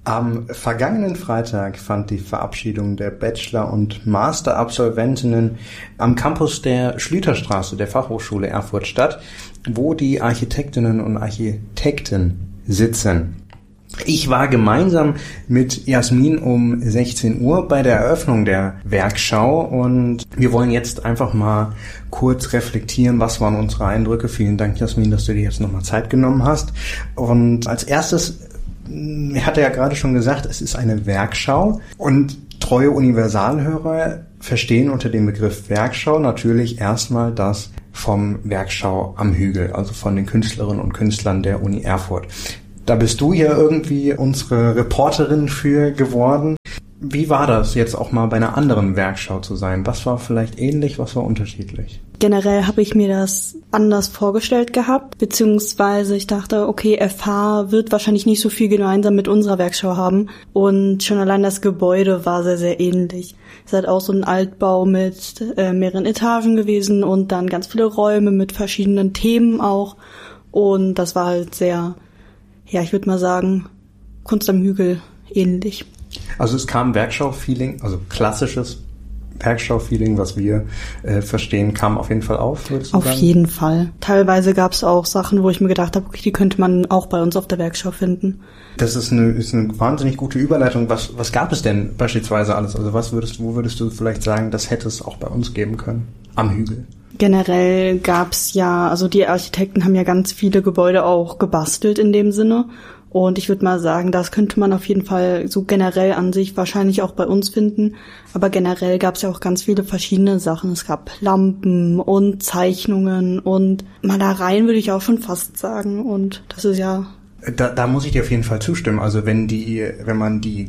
Am vergangenen Freitag fand die Verabschiedung der Bachelor- und Master-Absolventinnen am Campus der Schlüterstraße der Fachhochschule Erfurt statt, wo die Architektinnen und Architekten sitzen. Ich war gemeinsam mit Jasmin um 16 Uhr bei der Eröffnung der Werkschau und wir wollen jetzt einfach mal kurz reflektieren, was waren unsere Eindrücke. Vielen Dank, Jasmin, dass du dir jetzt nochmal Zeit genommen hast. Und als erstes, ich hatte ja gerade schon gesagt, es ist eine Werkschau und treue Universalhörer verstehen unter dem Begriff Werkschau natürlich erstmal das vom Werkschau am Hügel, also von den Künstlerinnen und Künstlern der Uni Erfurt. Da bist du ja irgendwie unsere Reporterin für geworden. Wie war das jetzt auch mal bei einer anderen Werkschau zu sein? Was war vielleicht ähnlich, was war unterschiedlich? Generell habe ich mir das anders vorgestellt gehabt, beziehungsweise ich dachte, okay, FH wird wahrscheinlich nicht so viel gemeinsam mit unserer Werkschau haben und schon allein das Gebäude war sehr, sehr ähnlich. Es ist halt auch so ein Altbau mit mehreren Etagen gewesen und dann ganz viele Räume mit verschiedenen Themen auch und das war halt sehr, ja, ich würde mal sagen, Kunst am Hügel ähnlich. Also es kam Werkschau-Feeling, also klassisches Werkschau-Feeling, was wir verstehen, kam auf jeden Fall auf, würdest du sagen? Auf jeden Fall. Teilweise gab es auch Sachen, wo ich mir gedacht habe, okay, die könnte man auch bei uns auf der Werkschau finden. Das ist eine wahnsinnig gute Überleitung. Was gab es denn beispielsweise alles? Also wo würdest du vielleicht sagen, das hätte es auch bei uns geben können? Am Hügel. Generell gab's ja, also die Architekten haben ja ganz viele Gebäude auch gebastelt in dem Sinne. Und ich würde mal sagen, das könnte man auf jeden Fall so generell an sich wahrscheinlich auch bei uns finden. Aber generell gab's ja auch ganz viele verschiedene Sachen. Es gab Lampen und Zeichnungen und Malereien, würde ich auch schon fast sagen. Und das ist ja... Da muss ich dir auf jeden Fall zustimmen. Also wenn man die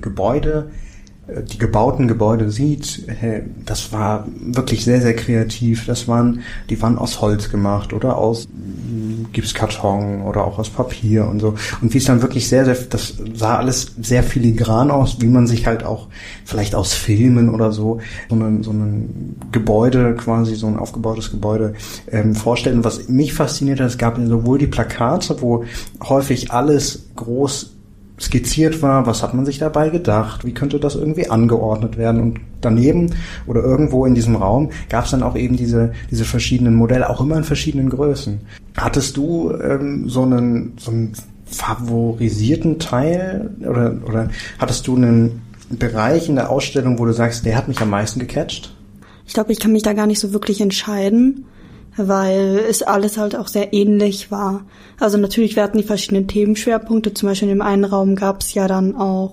gebauten Gebäude sieht, das war wirklich sehr, sehr kreativ. Die waren aus Holz gemacht oder aus Gipskarton oder auch aus Papier und so. Und wie es dann wirklich das sah alles sehr filigran aus, wie man sich halt auch vielleicht aus Filmen oder so ein Gebäude quasi, so ein aufgebautes Gebäude vorstellt. Und was mich fasziniert hat, es gab sowohl die Plakate, wo häufig alles groß skizziert war, was hat man sich dabei gedacht, wie könnte das irgendwie angeordnet werden und daneben oder irgendwo in diesem Raum gab es dann auch eben diese verschiedenen Modelle, auch immer in verschiedenen Größen. Hattest du so einen favorisierten Teil oder hattest du einen Bereich in der Ausstellung, wo du sagst, der hat mich am meisten gecatcht? Ich glaube, ich kann mich da gar nicht so wirklich entscheiden, weil es alles halt auch sehr ähnlich war. Also natürlich, wir hatten die verschiedenen Themenschwerpunkte. Zum Beispiel in dem einen Raum gab es ja dann auch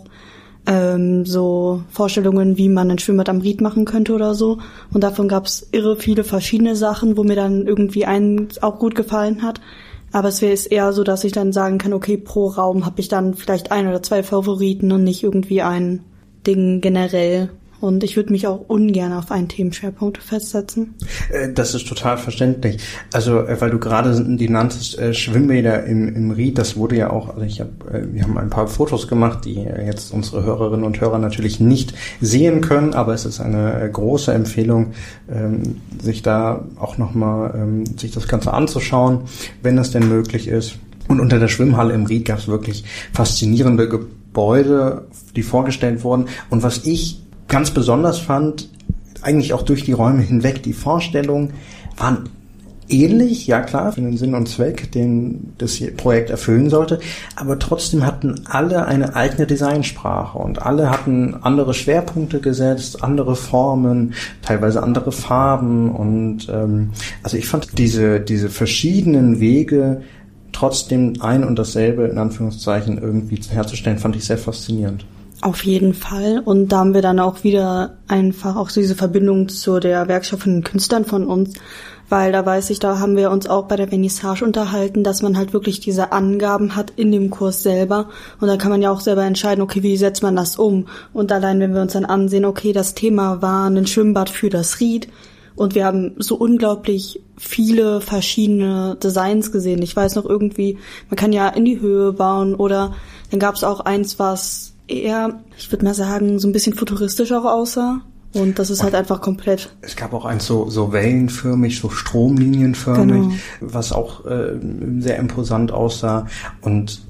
so Vorstellungen, wie man ein Schwimmbad am Ried machen könnte oder so. Und davon gab es irre viele verschiedene Sachen, wo mir dann irgendwie eins auch gut gefallen hat. Aber es wäre eher so, dass ich dann sagen kann, okay, pro Raum habe ich dann vielleicht 1 oder 2 Favoriten und nicht irgendwie ein Ding generell. Und ich würde mich auch ungern auf einen Themenschwerpunkt festsetzen. Das ist total verständlich. Also, weil du gerade die nanntest, Schwimmbäder im Ried, das wurde ja auch, also wir haben ein paar Fotos gemacht, die jetzt unsere Hörerinnen und Hörer natürlich nicht sehen können, aber es ist eine große Empfehlung, sich da auch nochmal, sich das Ganze anzuschauen, wenn es denn möglich ist. Und unter der Schwimmhalle im Ried gab es wirklich faszinierende Gebäude, die vorgestellt wurden. Und was ich ganz besonders fand, eigentlich auch durch die Räume hinweg, die Vorstellungen waren ähnlich, ja klar, für den Sinn und Zweck, den das Projekt erfüllen sollte, aber trotzdem hatten alle eine eigene Designsprache und alle hatten andere Schwerpunkte gesetzt, andere Formen, teilweise andere Farben und also ich fand diese verschiedenen Wege trotzdem ein und dasselbe in Anführungszeichen irgendwie herzustellen, fand ich sehr faszinierend. Auf jeden Fall. Und da haben wir dann auch wieder einfach auch so diese Verbindung zu der Werkstatt von den Künstlern von uns, weil da weiß ich, da haben wir uns auch bei der Vernissage unterhalten, dass man halt wirklich diese Angaben hat in dem Kurs selber und da kann man ja auch selber entscheiden, okay, wie setzt man das um? Und allein, wenn wir uns dann ansehen, okay, das Thema war ein Schwimmbad für das Ried und wir haben so unglaublich viele verschiedene Designs gesehen. Ich weiß noch irgendwie, man kann ja in die Höhe bauen oder dann gab es auch eins, was eher, ich würde mal sagen, so ein bisschen futuristisch auch aussah. Und das ist halt einfach komplett... Es gab auch eins so wellenförmig, so stromlinienförmig, genau, was auch sehr imposant aussah. Und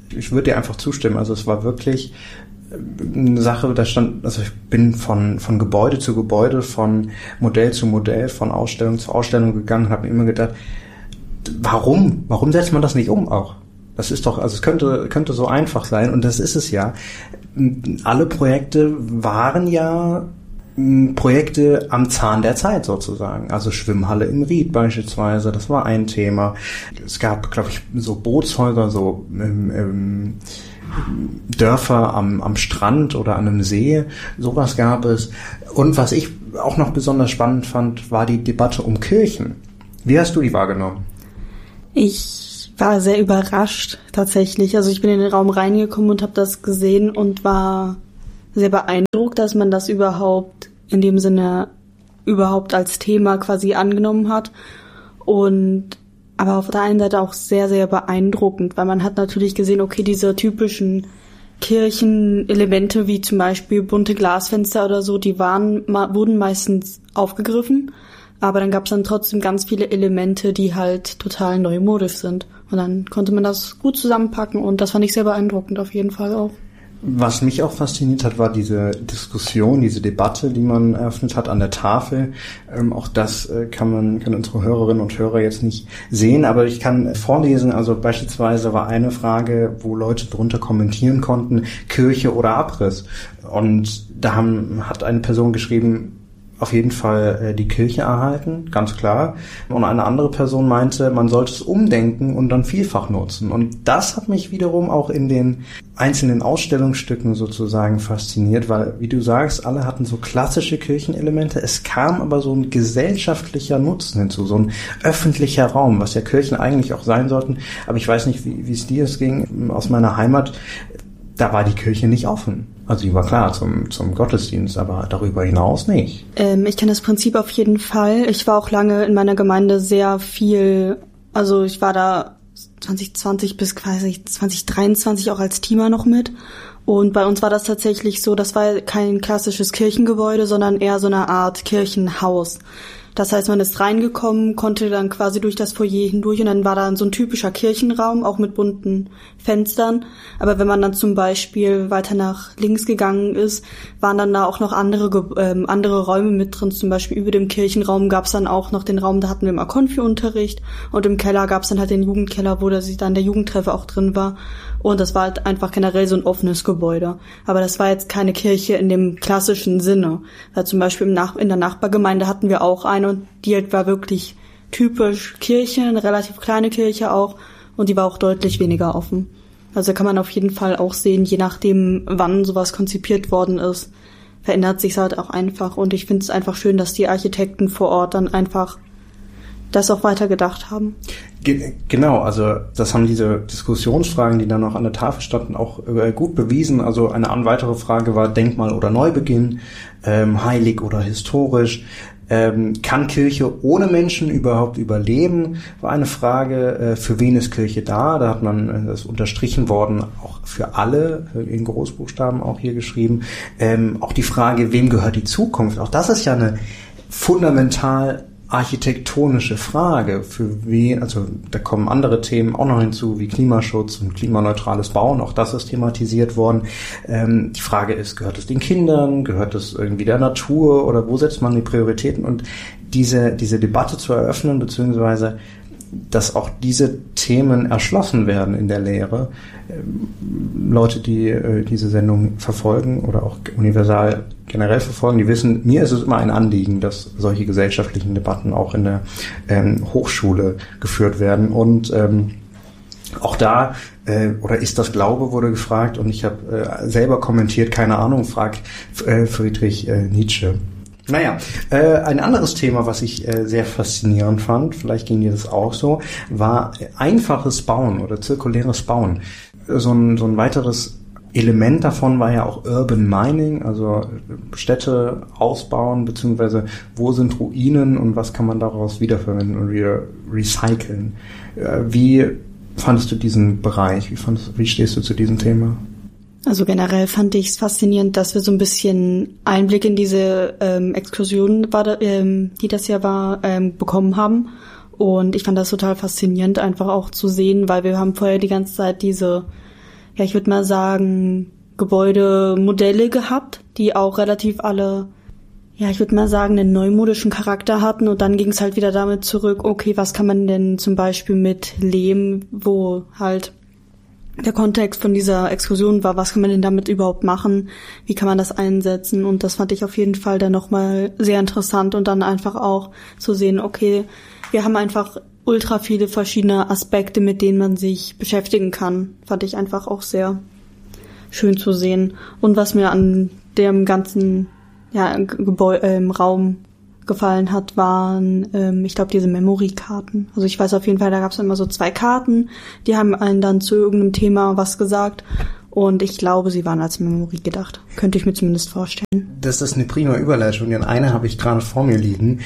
ich würde dir einfach zustimmen. Also es war wirklich eine Sache, da stand, also ich bin von Gebäude zu Gebäude, von Modell zu Modell, von Ausstellung zu Ausstellung gegangen und habe mir immer gedacht, warum setzt man das nicht um auch? Das ist doch, also es könnte so einfach sein und das ist es ja. Alle Projekte waren ja Projekte am Zahn der Zeit sozusagen. Also Schwimmhalle im Ried beispielsweise, das war ein Thema. Es gab, glaube ich, so Bootshäuser, so Dörfer am Strand oder an einem See, sowas gab es. Und was ich auch noch besonders spannend fand, war die Debatte um Kirchen. Wie hast du die wahrgenommen? Ich war sehr überrascht tatsächlich. Also ich bin in den Raum reingekommen und habe das gesehen und war sehr beeindruckt, dass man das überhaupt in dem Sinne überhaupt als Thema quasi angenommen hat. Und aber auf der einen Seite auch sehr, sehr beeindruckend, weil man hat natürlich gesehen, okay, diese typischen Kirchenelemente wie zum Beispiel bunte Glasfenster oder so, die wurden meistens aufgegriffen, aber dann gab es dann trotzdem ganz viele Elemente, die halt total neumodisch sind. Und dann konnte man das gut zusammenpacken und das fand ich sehr beeindruckend auf jeden Fall auch. Was mich auch fasziniert hat, war diese Diskussion, diese Debatte, die man eröffnet hat an der Tafel. Auch das kann unsere Hörerinnen und Hörer jetzt nicht sehen, aber ich kann vorlesen. Also beispielsweise war eine Frage, wo Leute drunter kommentieren konnten, Kirche oder Abriss. Und da hat eine Person geschrieben, auf jeden Fall die Kirche erhalten, ganz klar. Und eine andere Person meinte, man sollte es umdenken und dann vielfach nutzen. Und das hat mich wiederum auch in den einzelnen Ausstellungsstücken sozusagen fasziniert, weil, wie du sagst, alle hatten so klassische Kirchenelemente. Es kam aber so ein gesellschaftlicher Nutzen hinzu, so ein öffentlicher Raum, was ja Kirchen eigentlich auch sein sollten. Aber ich weiß nicht, wie es dir ging aus meiner Heimat. Da war die Kirche nicht offen. Also die war klar zum Gottesdienst, aber darüber hinaus nicht. Ich kenne das Prinzip auf jeden Fall. Ich war auch lange in meiner Gemeinde sehr viel, also ich war da 2020 bis quasi 2023 auch als Teamer noch mit. Und bei uns war das tatsächlich so, das war kein klassisches Kirchengebäude, sondern eher so eine Art Kirchenhaus. Das heißt, man ist reingekommen, konnte dann quasi durch das Foyer hindurch und dann war da so ein typischer Kirchenraum, auch mit bunten Fenstern. Aber wenn man dann zum Beispiel weiter nach links gegangen ist, waren dann da auch noch andere Räume mit drin. Zum Beispiel über dem Kirchenraum gab es dann auch noch den Raum, da hatten wir immer Konfi-Unterricht. Und im Keller gab es dann halt den Jugendkeller, wo dann der Jugendtreffer auch drin war. Und das war halt einfach generell so ein offenes Gebäude. Aber das war jetzt keine Kirche in dem klassischen Sinne. Weil zum Beispiel in der Nachbargemeinde hatten wir auch eine und die halt war wirklich typisch Kirche, eine relativ kleine Kirche auch. Und die war auch deutlich weniger offen. Also kann man auf jeden Fall auch sehen, je nachdem, wann sowas konzipiert worden ist, verändert sich halt auch einfach. Und ich finde es einfach schön, dass die Architekten vor Ort dann einfach das auch weiter gedacht haben. Genau, also das haben diese Diskussionsfragen, die dann noch an der Tafel standen, auch gut bewiesen. Also eine weitere Frage war Denkmal oder Neubeginn, heilig oder historisch. Kann Kirche ohne Menschen überhaupt überleben? War eine Frage, für wen ist Kirche da? Da hat man das unterstrichen worden, auch für alle, in Großbuchstaben auch hier geschrieben. Auch die Frage, wem gehört die Zukunft? Auch das ist ja eine fundamental architektonische Frage, für wen, also da kommen andere Themen auch noch hinzu, wie Klimaschutz und klimaneutrales Bauen, auch das ist thematisiert worden. Die Frage ist, gehört es den Kindern, gehört es irgendwie der Natur oder wo setzt man die Prioritäten? Und diese Debatte zu eröffnen, beziehungsweise dass auch diese Themen erschlossen werden in der Lehre. Leute, die diese Sendung verfolgen oder auch universal generell verfolgen, die wissen, mir ist es immer ein Anliegen, dass solche gesellschaftlichen Debatten auch in der Hochschule geführt werden. Und auch da, oder ist das Glaube, wurde gefragt, und ich habe selber kommentiert, keine Ahnung, frag Friedrich Nietzsche. Naja, ein anderes Thema, was ich sehr faszinierend fand, vielleicht ging dir das auch so, war einfaches Bauen oder zirkuläres Bauen. So ein weiteres Element davon war ja auch Urban Mining, also Städte ausbauen, beziehungsweise wo sind Ruinen und was kann man daraus wiederverwenden und wieder recyceln. Wie fandest du diesen Bereich? Wie stehst du zu diesem Thema? Also generell fand ich es faszinierend, dass wir so ein bisschen Einblick in diese Exkursion, die das ja war, bekommen haben. Und ich fand das total faszinierend, einfach auch zu sehen, weil wir haben vorher die ganze Zeit diese ja, ich würde mal sagen, Gebäudemodelle gehabt, die auch relativ alle, ja, ich würde mal sagen, einen neumodischen Charakter hatten. Und dann ging es halt wieder damit zurück, okay, was kann man denn zum Beispiel mit Lehm, wo halt der Kontext von dieser Exkursion war, was kann man denn damit überhaupt machen, wie kann man das einsetzen, und das fand ich auf jeden Fall dann nochmal sehr interessant, und dann einfach auch zu sehen, okay, wir haben einfach ultra viele verschiedene Aspekte, mit denen man sich beschäftigen kann, fand ich einfach auch sehr schön zu sehen. Und was mir an dem ganzen Raum gefallen hat, waren, ich glaube, diese Memory-Karten. Also ich weiß auf jeden Fall, da gab es immer so 2 Karten, die haben einen dann zu irgendeinem Thema was gesagt, und ich glaube, sie waren als Memory gedacht. Könnte ich mir zumindest vorstellen. Das ist eine prima Überleitung, denn eine habe ich gerade vor mir liegen,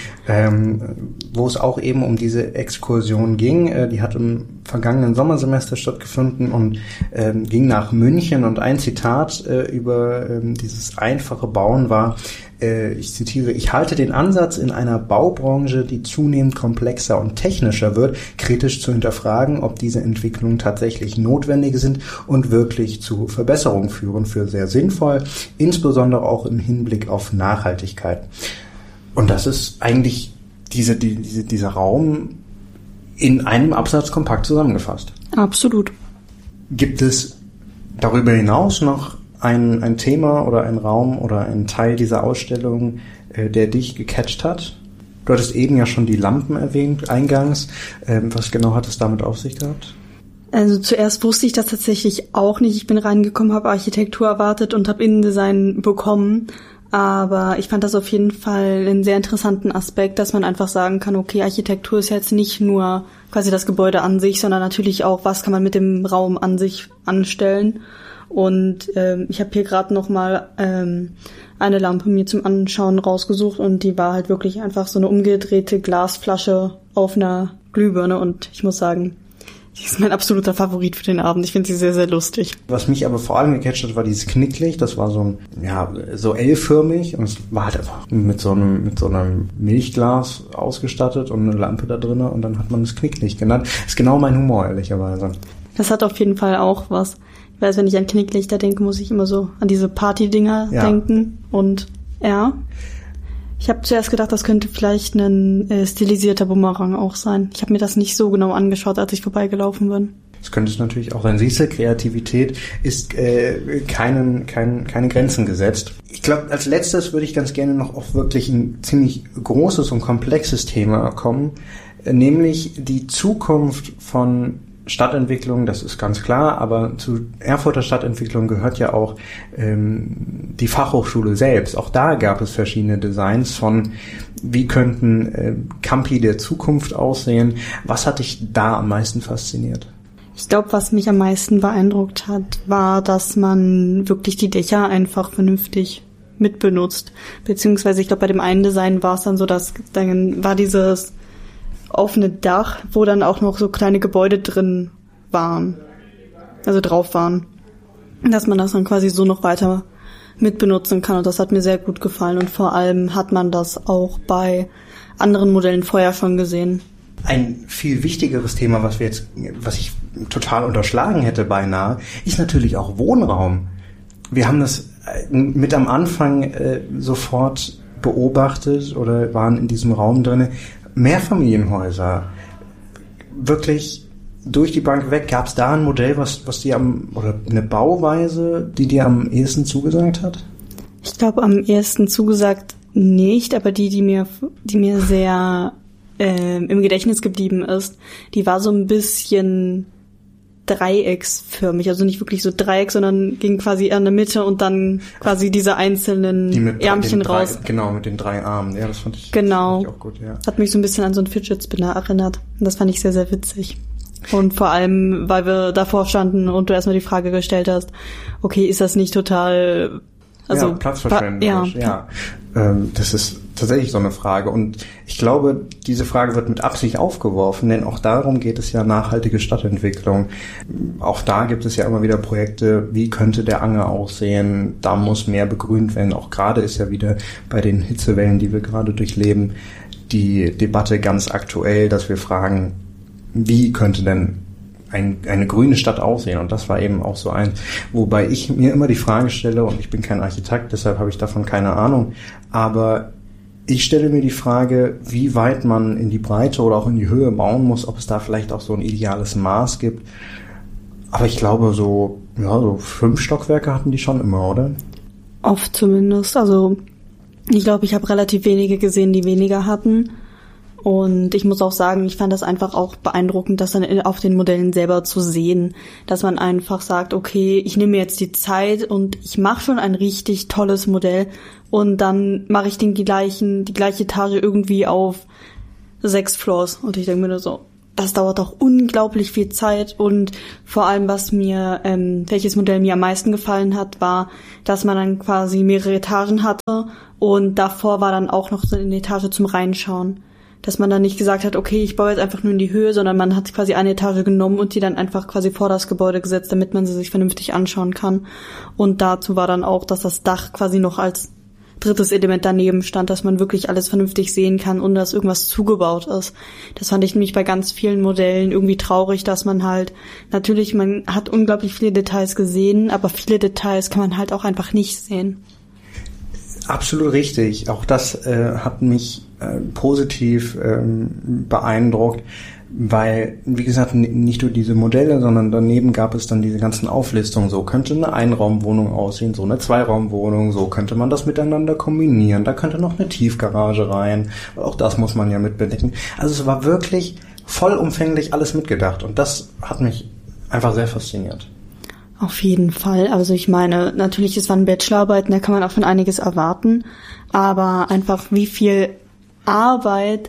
wo es auch eben um diese Exkursion ging. Die hat im vergangenen Sommersemester stattgefunden und ging nach München, und ein Zitat über dieses einfache Bauen war, ich zitiere: Ich halte den Ansatz, in einer Baubranche, die zunehmend komplexer und technischer wird, kritisch zu hinterfragen, ob diese Entwicklungen tatsächlich notwendig sind und wirklich zu Verbesserungen führen, für sehr sinnvoll, insbesondere auch im Hinblick auf Nachhaltigkeit. Und das ist eigentlich dieser Raum in einem Absatz kompakt zusammengefasst. Absolut. Gibt es darüber hinaus noch ein Thema oder ein Raum oder ein Teil dieser Ausstellung, der dich gecatcht hat? Du hattest eben ja schon die Lampen erwähnt, eingangs. Was genau hat es damit auf sich gehabt? Also zuerst wusste ich das tatsächlich auch nicht. Ich bin reingekommen, habe Architektur erwartet und habe Innendesign bekommen. Aber ich fand das auf jeden Fall einen sehr interessanten Aspekt, dass man einfach sagen kann, okay, Architektur ist jetzt nicht nur quasi das Gebäude an sich, sondern natürlich auch, was kann man mit dem Raum an sich anstellen. Und ich habe hier gerade noch mal eine Lampe mir zum Anschauen rausgesucht, und die war halt wirklich einfach so eine umgedrehte Glasflasche auf einer Glühbirne, und ich muss sagen, die ist mein absoluter Favorit für den Abend. Ich finde sie sehr, sehr lustig. Was mich aber vor allem gecatcht hat, war dieses Knicklicht. Das war so L-förmig, und es war halt einfach mit so einem Milchglas ausgestattet und eine Lampe da drin, und dann hat man das Knicklicht genannt. Das ist genau mein Humor, ehrlicherweise. Das hat auf jeden Fall auch was. Ich weiß, wenn ich an Knicklichter denke, muss ich immer so an diese Party-Dinger denken. Und ja, ich habe zuerst gedacht, das könnte vielleicht ein stilisierter Bumerang auch sein. Ich habe mir das nicht so genau angeschaut, als ich vorbeigelaufen bin. Das könnte es natürlich auch sein. Siehst du, Kreativität ist keine Grenzen gesetzt. Ich glaube, als letztes würde ich ganz gerne noch auf wirklich ein ziemlich großes und komplexes Thema kommen, nämlich die Zukunft von Stadtentwicklung. Das ist ganz klar, aber zu Erfurter Stadtentwicklung gehört ja auch die Fachhochschule selbst. Auch da gab es verschiedene Designs von, wie könnten Campi der Zukunft aussehen. Was hat dich da am meisten fasziniert? Ich glaube, was mich am meisten beeindruckt hat, war, dass man wirklich die Dächer einfach vernünftig mitbenutzt. Beziehungsweise, ich glaube, bei dem einen Design war es dann so, dass dann war dieses offene Dach, wo dann auch noch so kleine Gebäude drin waren, also drauf waren, dass man das dann quasi so noch weiter mitbenutzen kann, und das hat mir sehr gut gefallen, und vor allem hat man das auch bei anderen Modellen vorher schon gesehen. Ein viel wichtigeres Thema, was ich total unterschlagen hätte beinahe, ist natürlich auch Wohnraum. Wir haben das mit am Anfang sofort beobachtet oder waren in diesem Raum drinne. Mehrfamilienhäuser, wirklich durch die Bank weg. Gab es da ein Modell, was dir oder eine Bauweise, die dir am ehesten zugesagt hat? Ich glaube, am ehesten zugesagt nicht, aber die mir sehr im Gedächtnis geblieben ist, die war so ein bisschen dreiecksförmig, also nicht wirklich so Dreieck, sondern ging quasi an der Mitte und dann quasi diese einzelnen Ärmchen raus. Genau, mit den 3 Armen. Ja, das fand ich auch gut, ja. Hat mich so ein bisschen an so einen Fidget Spinner erinnert. Und das fand ich sehr, sehr witzig. Und vor allem, weil wir davor standen und du erstmal die Frage gestellt hast, okay, ist das nicht total... Also platzverschwenderisch, ja. Das ist tatsächlich so eine Frage, und ich glaube, diese Frage wird mit Absicht aufgeworfen, denn auch darum geht es ja, nachhaltige Stadtentwicklung. Auch da gibt es ja immer wieder Projekte, wie könnte der Anger aussehen, da muss mehr begrünt werden. Auch gerade ist ja wieder bei den Hitzewellen, die wir gerade durchleben, die Debatte ganz aktuell, dass wir fragen, wie könnte denn eine grüne Stadt aussehen. Und das war eben auch so eins, wobei ich mir immer die Frage stelle, und ich bin kein Architekt, deshalb habe ich davon keine Ahnung, aber ich stelle mir die Frage, wie weit man in die Breite oder auch in die Höhe bauen muss, ob es da vielleicht auch so ein ideales Maß gibt. Aber ich glaube, so 5 Stockwerke hatten die schon immer, oder? Oft zumindest. Also ich glaube, ich habe relativ wenige gesehen, die weniger hatten. Und ich muss auch sagen, ich fand das einfach auch beeindruckend, das dann auf den Modellen selber zu sehen, dass man einfach sagt, okay, ich nehme mir jetzt die Zeit und ich mache schon ein richtig tolles Modell und dann mache ich die gleiche Etage irgendwie auf 6 Floors. Und ich denke mir nur so, das dauert doch unglaublich viel Zeit. Und vor allem, welches Modell mir am meisten gefallen hat, war, dass man dann quasi mehrere Etagen hatte und davor war dann auch noch so eine Etage zum Reinschauen. Dass man dann nicht gesagt hat, okay, ich baue jetzt einfach nur in die Höhe, sondern man hat quasi eine Etage genommen und die dann einfach quasi vor das Gebäude gesetzt, damit man sie sich vernünftig anschauen kann. Und dazu war dann auch, dass das Dach quasi noch als drittes Element daneben stand, dass man wirklich alles vernünftig sehen kann, ohne dass irgendwas zugebaut ist. Das fand ich nämlich bei ganz vielen Modellen irgendwie traurig, dass man halt, natürlich, man hat unglaublich viele Details gesehen, aber viele Details kann man halt auch einfach nicht sehen. Absolut richtig. Auch das hat mich positiv beeindruckt, weil, wie gesagt, nicht nur diese Modelle, sondern daneben gab es dann diese ganzen Auflistungen. So könnte eine Einraumwohnung aussehen, so eine Zweiraumwohnung, so könnte man das miteinander kombinieren. Da könnte noch eine Tiefgarage rein. Auch das muss man ja mitbedenken. Also es war wirklich vollumfänglich alles mitgedacht und das hat mich einfach sehr fasziniert. Auf jeden Fall. Also ich meine, natürlich, es waren Bachelorarbeiten, da kann man auch schon einiges erwarten, aber einfach wie viel Arbeit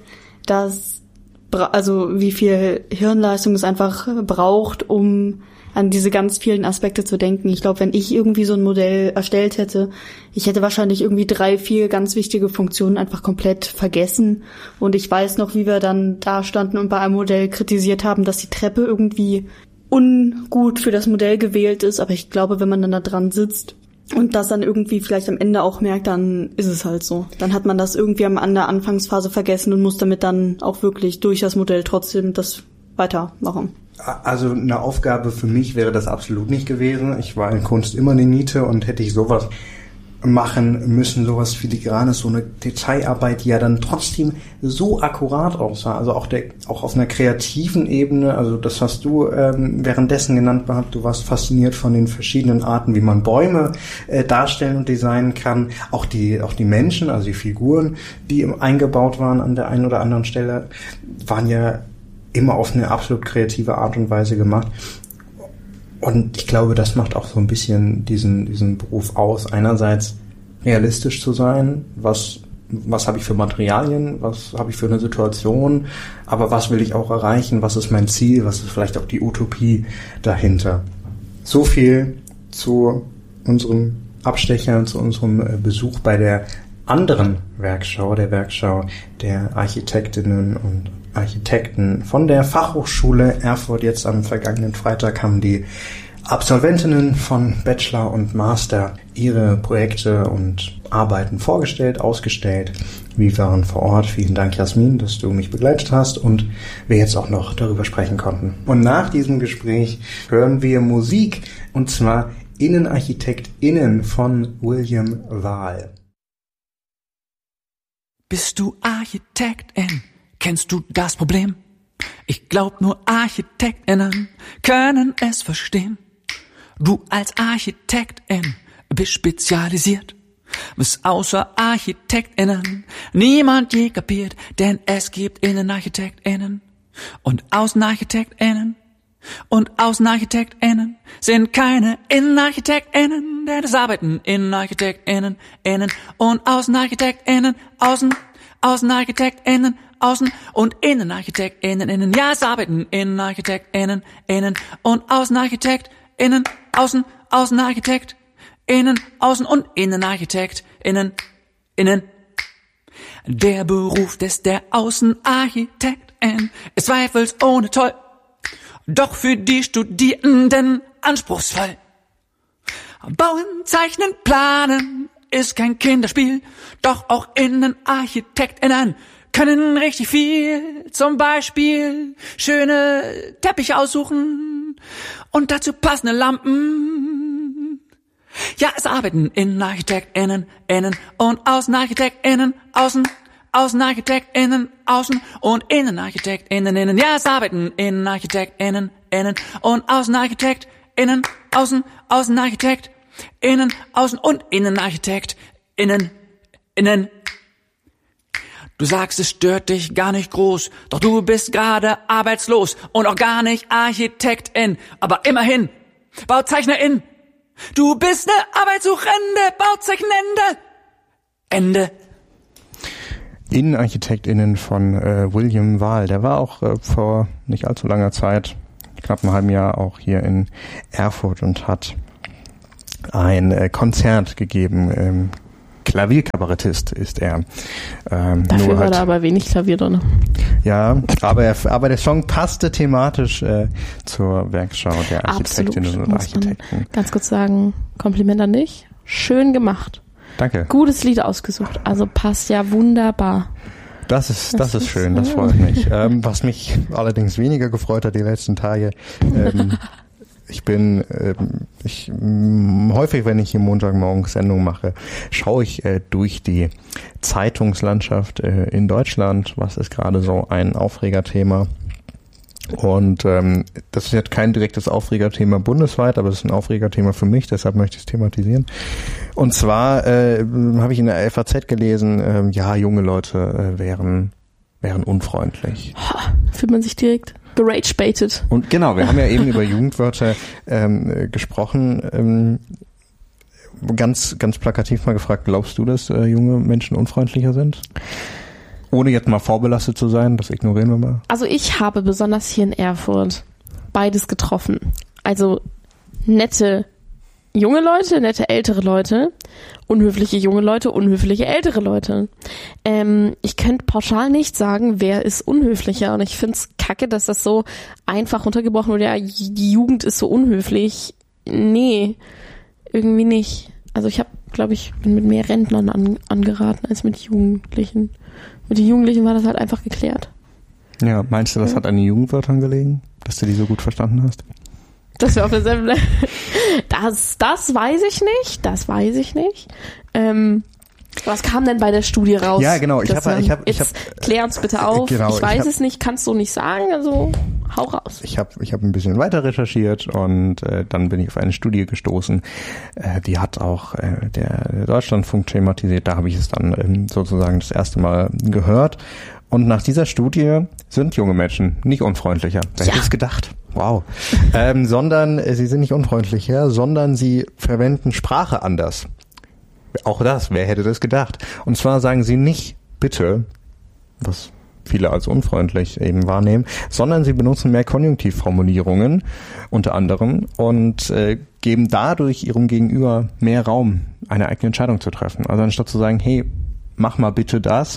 wie viel Hirnleistung es einfach braucht, um an diese ganz vielen Aspekte zu denken. Ich glaube, wenn ich irgendwie so ein Modell erstellt hätte, ich hätte wahrscheinlich irgendwie 3, 4 ganz wichtige Funktionen einfach komplett vergessen. Und ich weiß noch, wie wir dann da standen und bei einem Modell kritisiert haben, dass die Treppe irgendwie ungut für das Modell gewählt ist. Aber ich glaube, wenn man dann da dran sitzt und das dann irgendwie vielleicht am Ende auch merkt, dann ist es halt so. Dann hat man das irgendwie an der Anfangsphase vergessen und muss damit dann auch wirklich durch das Modell trotzdem das weitermachen. Also eine Aufgabe für mich wäre das absolut nicht gewesen. Ich war in Kunst immer eine Niete und hätte ich sowas machen müssen, sowas Filigranes, so eine Detailarbeit, die ja dann trotzdem so akkurat aussah. Also auch auf einer kreativen Ebene, also das hast du währenddessen genannt gehabt, du warst fasziniert von den verschiedenen Arten, wie man Bäume darstellen und designen kann. Auch die Menschen, also die Figuren, die eingebaut waren an der einen oder anderen Stelle, waren ja immer auf eine absolut kreative Art und Weise gemacht. Und ich glaube, das macht auch so ein bisschen diesen Beruf aus. Einerseits realistisch zu sein, was habe ich für Materialien, was habe ich für eine Situation, aber was will ich auch erreichen, was ist mein Ziel, was ist vielleicht auch die Utopie dahinter. So viel zu unserem Abstecher, zu unserem Besuch bei der anderen Werkschau, der Werkschau der Architektinnen und Architekten von der Fachhochschule Erfurt. Jetzt am vergangenen Freitag haben die Absolventinnen von Bachelor und Master ihre Projekte und Arbeiten vorgestellt, ausgestellt. Wir waren vor Ort. Vielen Dank, Jasmin, dass du mich begleitet hast und wir jetzt auch noch darüber sprechen konnten. Und nach diesem Gespräch hören wir Musik, und zwar InnenarchitektInnen von William Wahl. Bist du Architektin? Kennst du das Problem? Ich glaub, nur ArchitektInnen können es verstehen. Du als Architektin bist spezialisiert, was außer ArchitektInnen niemand je kapiert, denn es gibt InnenarchitektInnen und AußenarchitektInnen. Und AußenarchitektInnen sind keine InnenarchitektInnen, denn es arbeiten InnenarchitektInnen, Innen und AußenarchitektInnen, AußenarchitektInnen, Außen- und InnenarchitektInnen, Innen. Ja, es arbeiten InnenarchitektInnen, Innen und AußenarchitektInnen, AußenarchitektInnen, Außen- und InnenarchitektInnen, Innen. Der Beruf der Außenarchitektin ist zweifelsohne toll, doch für die Studierenden anspruchsvoll. Bauen, zeichnen, planen ist kein Kinderspiel, doch auch InnenarchitektInnen können richtig viel, zum Beispiel schöne Teppiche aussuchen und dazu passende Lampen. Ja, es arbeiten InnenarchitektInnen, innen und AußenarchitektInnen, AußenarchitektInnen, außen und InnenarchitektInnen, innen. Ja, es arbeiten InnenarchitektInnen, innen und AußenarchitektInnen, AußenarchitektInnen, außen und InnenarchitektInnen, innen. Du sagst, es stört dich gar nicht groß, doch du bist gerade arbeitslos und auch gar nicht Architektin, aber immerhin Bauzeichnerin. Du bist eine Arbeitssuchende, Bauzeichnende. Ende. InnenarchitektInnen von William Wahl. Der war auch vor nicht allzu langer Zeit, knapp einem halben Jahr, auch hier in Erfurt und hat ein Konzert gegeben. Klavierkabarettist ist er. Dafür war da aber wenig Klavier drin. Ja, aber der Song passte thematisch zur Werkschau der Architektinnen und Architekten. Ganz kurz sagen, Kompliment an dich. Schön gemacht. Danke. Gutes Lied ausgesucht. Also passt ja wunderbar. Das ist schön, das freut mich. Was mich allerdings weniger gefreut hat die letzten Tage, häufig, wenn ich hier Montagmorgens Sendung mache, schaue ich durch die Zeitungslandschaft in Deutschland. Was ist gerade so ein Aufregerthema? Und das ist jetzt kein direktes Aufregerthema bundesweit, aber es ist ein Aufregerthema für mich, deshalb möchte ich es thematisieren. Und zwar habe ich in der FAZ gelesen, junge Leute wären unfreundlich. Fühlt man sich direkt gerage-baited. Und genau, wir haben ja eben über Jugendwörter gesprochen. Ganz plakativ mal gefragt, glaubst du, dass junge Menschen unfreundlicher sind? Ohne jetzt mal vorbelastet zu sein, das ignorieren wir mal. Also ich habe besonders hier in Erfurt beides getroffen. Also nette junge Leute, nette ältere Leute, unhöfliche junge Leute, unhöfliche ältere Leute. Ich könnte pauschal nicht sagen, wer ist unhöflicher. Und ich find's kacke, dass das so einfach runtergebrochen wird. Ja, die Jugend ist so unhöflich. Nee, irgendwie nicht. Also ich bin mit mehr Rentnern angeraten als mit Jugendlichen. Mit den Jugendlichen war das halt einfach geklärt. Ja, meinst du, das hat an den Jugendwörtern gelegen, dass du die so gut verstanden hast? Das wäre auf derselben Level. Das weiß ich nicht. Was kam denn bei der Studie raus? Ja, genau. Klär uns bitte auf. Genau, ich weiß es nicht, kannst du nicht sagen, also hau raus. Ich hab ein bisschen weiter recherchiert und dann bin ich auf eine Studie gestoßen. Die hat auch der Deutschlandfunk thematisiert. Da habe ich es dann sozusagen das erste Mal gehört. Und nach dieser Studie sind junge Menschen nicht unfreundlicher. Wer hätte es gedacht? Wow. Sondern sie sind nicht unfreundlicher, sondern sie verwenden Sprache anders. Auch das, wer hätte das gedacht? Und zwar sagen sie nicht bitte, was viele als unfreundlich eben wahrnehmen, sondern sie benutzen mehr Konjunktivformulierungen unter anderem und geben dadurch ihrem Gegenüber mehr Raum, eine eigene Entscheidung zu treffen. Also anstatt zu sagen, hey, mach mal bitte das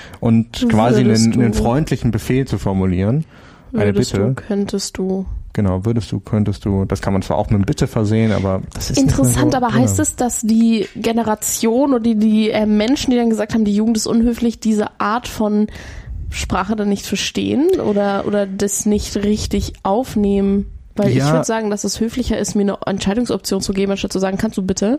und quasi einen freundlichen Befehl zu formulieren, eine Bitte. Könntest du. Genau, könntest du, das kann man zwar auch mit Bitte versehen, aber das ist interessant, so, aber heißt es, dass die Generation oder die Menschen, die dann gesagt haben, die Jugend ist unhöflich, diese Art von Sprache dann nicht verstehen oder das nicht richtig aufnehmen? Weil ich würde sagen, dass es höflicher ist, mir eine Entscheidungsoption zu geben, anstatt zu sagen, kannst du bitte?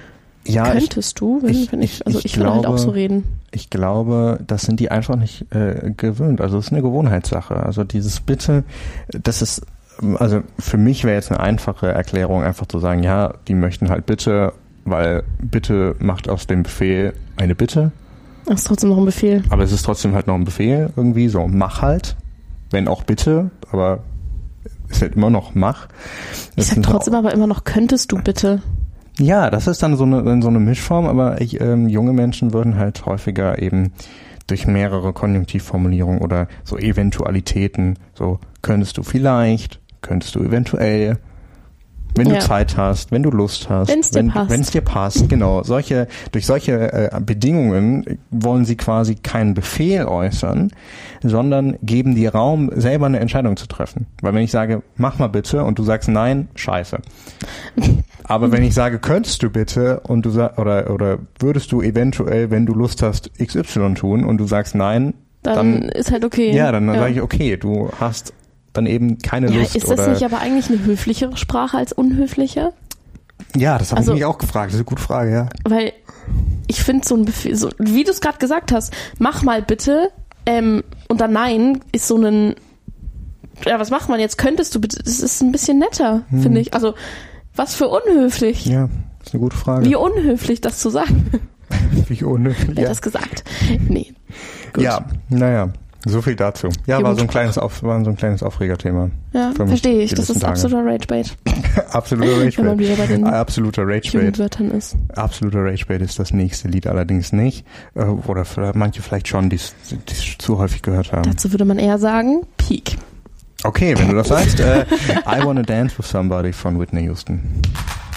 Ja, könntest du, ich würde halt auch so reden. Ich glaube, das sind die einfach nicht gewöhnt. Also es ist eine Gewohnheitssache. Also dieses Bitte, das ist, also für mich wäre jetzt eine einfache Erklärung, einfach zu sagen, ja, die möchten halt Bitte, weil Bitte macht aus dem Befehl eine Bitte. Das ist trotzdem noch ein Befehl. Aber es ist trotzdem halt noch ein Befehl irgendwie, so mach halt, wenn auch Bitte, aber ist halt immer noch mach. Ich sag trotzdem aber immer noch, könntest du bitte. Ja, das ist dann so eine Mischform, aber junge Menschen würden halt häufiger eben durch mehrere Konjunktivformulierungen oder so Eventualitäten, so könntest du vielleicht, könntest du eventuell, wenn du Zeit hast, wenn du Lust hast, wenn es dir passt, genau. Durch solche Bedingungen wollen sie quasi keinen Befehl äußern, sondern geben dir Raum, selber eine Entscheidung zu treffen. Weil wenn ich sage, mach mal bitte und du sagst nein, scheiße. Aber wenn ich sage, könntest du bitte und du oder würdest du eventuell, wenn du Lust hast, XY tun und du sagst nein, dann ist halt okay. Ja, dann sage ich, okay, du hast dann eben keine Lust. Ist das nicht aber eigentlich eine höflichere Sprache als unhöfliche? Ja, das habe ich mich auch gefragt. Das ist eine gute Frage, ja. Weil ich finde so ein Befehl, so, wie du es gerade gesagt hast, mach mal bitte, und dann nein, ist so ein, ja, was macht man jetzt? Könntest du bitte, das ist ein bisschen netter, finde ich. Also, was für unhöflich. Ja, ist eine gute Frage. Wie unhöflich, das zu sagen. Wie unhöflich, Wer hat das gesagt? Nee. Gut. Ja, naja. So viel dazu. Ja, war so ein kleines Aufregerthema. Ja, verstehe ich. Das ist absoluter Ragebait. Absoluter Ragebait. Wenn man wieder bei den absoluter Ragebait. Jugendwörtern ist. Absoluter Ragebait ist das nächste Lied allerdings nicht. Oder manche vielleicht schon, die es zu häufig gehört haben. Dazu würde man eher sagen, Peak. Okay, wenn du das sagst. I Wanna Dance with Somebody von Whitney Houston.